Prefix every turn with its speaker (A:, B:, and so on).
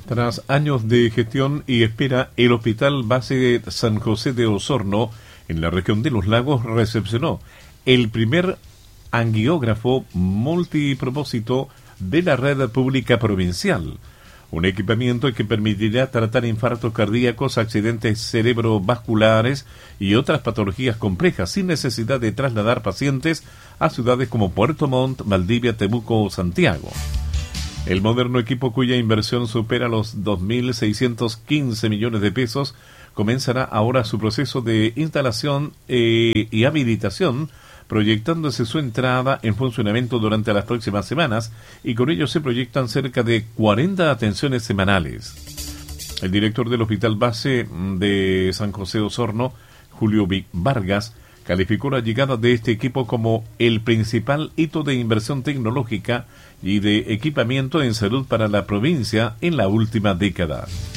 A: Tras años de gestión y espera, el Hospital Base San José de Osorno, en la región de Los Lagos, recepcionó el primer angiógrafo multipropósito de la red pública provincial. Un equipamiento que permitirá tratar infartos cardíacos, accidentes cerebrovasculares y otras patologías complejas sin necesidad de trasladar pacientes a ciudades como Puerto Montt, Valdivia, Temuco o Santiago. El moderno equipo, cuya inversión supera los 2.615 millones de pesos, comenzará ahora su proceso de instalación y habilitación, proyectándose su entrada en funcionamiento durante las próximas semanas, y con ello se proyectan cerca de 40 atenciones semanales. El director del Hospital Base de San José de Osorno, Julio Vargas, calificó la llegada de este equipo como el principal hito de inversión tecnológica y de equipamiento en salud para la provincia en la última década.